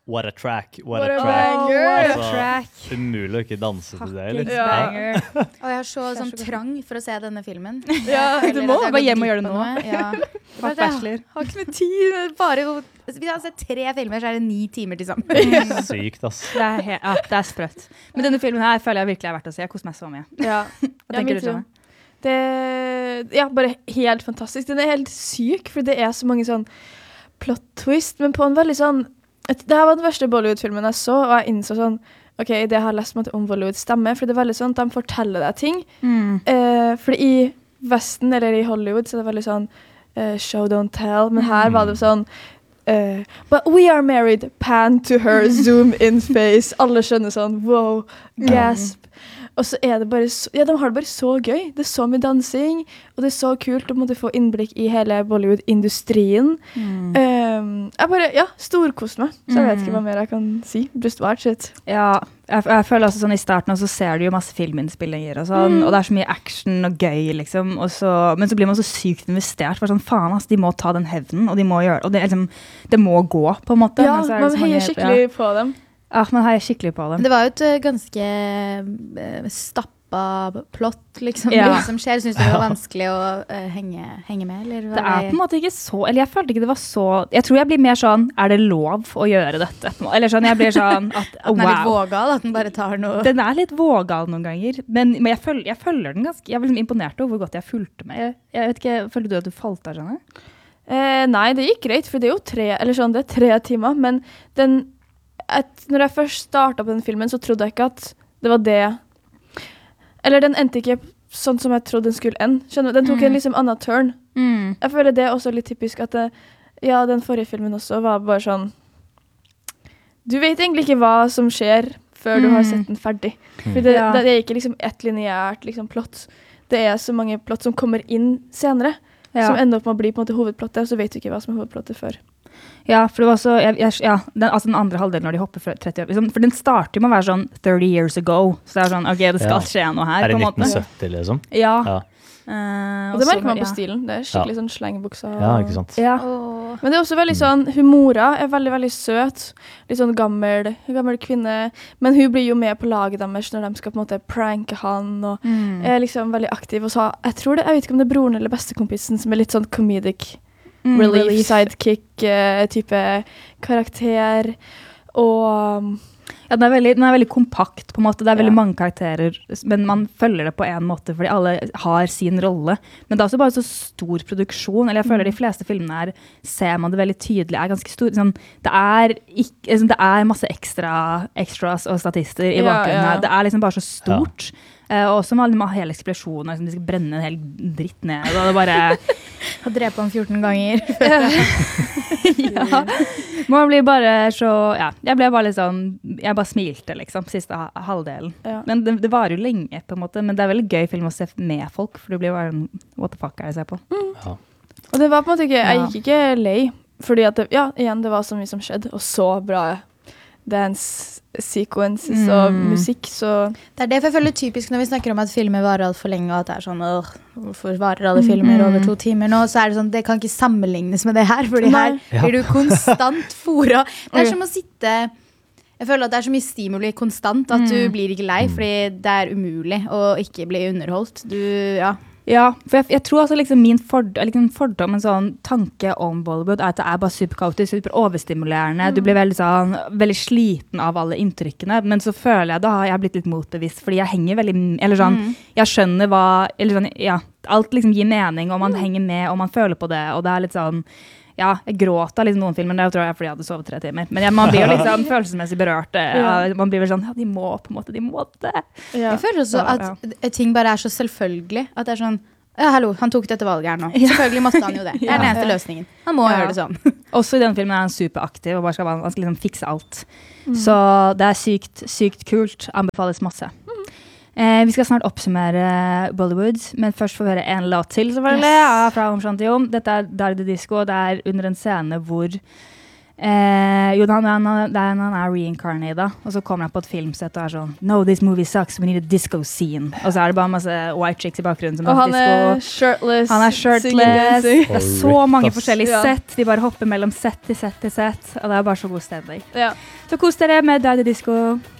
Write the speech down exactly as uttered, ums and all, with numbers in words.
what a track, what, What a a track. banger. Altså, What a track. umulig å ikke danse til det, Fucking liksom. banger. Og jeg har så sånn trang for å se denne filmen. Ja, Jeg du føler må at jeg bare går hjem og glipp gjøre det av nå. noe. Ja. Vært bachelor. Jeg har ikke noe tid. Bare, hvis jeg har sett tre filmer, så er det ni timer til sammen. Sykt, ass. Det er, he- ja, det er sprøtt. Men denne filmen her føler jeg virkelig er verdt å se. Jeg koser meg så mye. Ja. Hva tenker du, Janne? Det, ja, bare helt fantastisk. Den er helt syk, for det er så mange sånn plot twist, men på en veldig sånn, et, det her var den første Bollywood-filmen jeg så, og jeg innså sånn, ok, det jeg har lest meg om Bollywood stemmer, for det er veldig sånn at de forteller deg ting. Mm. Eh, for i Vesten, eller i Hollywood, så er det veldig sånn eh, show, don't tell, men her var det sånn Uh, but we are married, pan to her, zoom in face. Alle skjønner sånn, wow, gasp. Og så er det bare så, ja, de har det bare så gøy. Det er så mye dansing, og det er så kult å måtte få innblikk i hele Bollywood-industrien. Mm. Um, jeg bare, ja, storkost meg. Så jeg vet ikke hva mer jeg kan si. Just watch it. Ja, jeg, jeg føler også sånn i starten, og så ser du jo masse filminnspillinger og sånn, Mm. og det er så mye action og gøy, liksom, og så, men så blir man så sykt investert, for sånn, faen, ass, de må ta den hevnen, og de må gjøre, og det, er liksom, det må gå, på en måte. Ja, Men så er det man så mange- heier skikkelig ja. på dem. Ja, man heier skikkelig på dem. Det var jo et uh, ganske uh, stappa plott, liksom, Ja. det som skjer. Synes du det var vanskelig å uh, henge, henge med, eller? Det er på en måte ikke så, eller jeg følte ikke det var så, jeg tror jeg blir mer sånn, er det lov å gjøre dette? Eller sånn, jeg blir sånn, at, At den er litt wow. vågal, at den bare tar noe. Den er litt vågal noen ganger, men, men jeg, følger, jeg følger den ganske, jeg var liksom imponert over hvor godt jeg fulgte med. Jeg, jeg vet ikke, følte du at du falt av, Janne? Eh, nei, det gikk greit, for det er jo tre, eller sånn, det er tre timer, men den, et, når jeg først startet på den filmen, så trodde jeg ikke at det var det, eller den endte ikke sånn som jeg trodde den skulle ende. Skjønner du? Den tok Mm. en liksom annen turn. Mm. Jeg føler det er også litt typisk at det, ja, den forrige filmen også var bare sånn, du vet egentlig ikke hva som skjer før du har Mm. sett den ferdig. For det, Ja. det er ikke liksom et lineært liksom, plott. Det er så mange plott som kommer inn senere, Ja. som ender opp med å bli på en måte hovedplottet, og så vet du ikke hva som er hovedplottet før. Ja, for det var også, jeg, jeg, ja, den, altså den andre halvdelen når de hopper fra tretti år, liksom, for den starter med å være sånn thirty years ago, så det er sånn, ok, det skal Ja. skje noe her, Er det på en måte. nitten sytti, liksom? Ja. Ja. Eh, Og det så- merker man på ja. stilen. Det er skikkelig sånn slengbukser. Ja, ikke sant? Ja. Åh. Men det er også veldig sånn, hun mora er veldig, veldig søt. Litt sånn gammel, gammel kvinne. Men hun blir jo med på laget deres når de skal på en måte pranke han, og Mm. er liksom veldig aktiv. Og så, jeg tror det, jeg vet ikke om det er broren eller bestekompisen som er litt sånn comedic, Mm, relief, relief. sidekick-type karakter. Og Ja, den er, veldig, den er veldig kompakt, på en måte. Det er veldig Ja. mange karakterer, men man følger det på en måte, fordi alle har sin rolle. Men det er også bare så stor produksjon, eller jeg føler de fleste filmene her, ser man det veldig tydelig, er ganske stor. Sånn, det, er ikke, liksom, det er masse ekstra extras og statister i Ja, bakgrunnen ja. her. Det er liksom bare så stort. Eh, og også med alle hele eksplosjoner, liksom, de skal brenne en hel dritt ned, og det er bare... Og drepe ham fjorten ganger. ja. Man blir bare så, ja, jeg ble bare litt sånn, jeg bare smilte liksom, siste ha- halvdelen. Ja. Men det, det varer jo lenge på en måte, men det er veldig gøy film å se med folk, for det blir bare en, what the fuck er det jeg ser på? Ja. Og det var på en måte ikke, jeg Ja. gikk ikke lei, fordi at det, ja, igjen, det var så mye som skjedde, og så bra dance sequences og Mm. musikk, så Det er det for jeg føler typisk når vi snakker om at filmer varer alt for lenge, og at det er sånn, åh, hvorfor varer alle filmer over to timer nå, så er det sånn, det kan ikke sammenlignes med det her, fordi her Nei. Ja. blir du konstant fora. Det er Ok. som å sitte, jeg føler at det er så mye stimuli konstant, at du Mm. blir ikke lei, fordi det er umulig å ikke bli underholdt. Du, ja. Ja, for jeg, jeg tror altså liksom min ford, liksom fordom, en sånn tanke om Bollywood, er at det er bare superkaotisk, super overstimulerende, du blir veldig sånn, veldig sliten av alle inntrykkene, men så føler jeg, da har jeg blitt litt motbevisst, fordi jeg henger veldig, eller sånn, jeg skjønner hva, eller sånn, ja, alt liksom gir mening, og man henger med, og man føler på det, og det er litt sånn, ja, jeg gråt av liksom noen filmer, det tror jeg fordi jeg hadde sovet tre timer, men ja, man blir jo liksom følelsesmessig berørt, ja, man blir vel sånn, ja, de må på en måte, de må det. ja. Jeg føler også Ja, at ting bare er så selvfølgelig, at det er sånn, ja, hallo, han tok dette valget her nå. Selvfølgelig måtte han jo det. Det er den Ja. eneste løsningen. Han må Ja. gjøre det sånn. Også i den filmen er han superaktiv, og bare skal, han skal liksom fikse alt. Så det er sykt, sykt kult, anbefales masse. Eh, vi skal snart oppsummere Bollywood, men først får vi høre en låt til, selvfølgelig, Yes. ja, fra Om Shanti Om. Dette er Dardi Disco, og det er under en scene hvor Eh, jo, han, han, det er han er reincarnated, og så kommer han på et filmsett og er sånn No, this movie sucks, we need a disco scene. Og så er det bare masse white chicks i bakgrunnen som Og han disco. er shirtless. Han er singing, shirtless. dancing. Det er så mange Rip, ass. forskjellige Ja. sett. De bare hopper mellom sett til sett til sett. Og det er bare så god stemning. Ja. Så kos dere med Daddy Disco.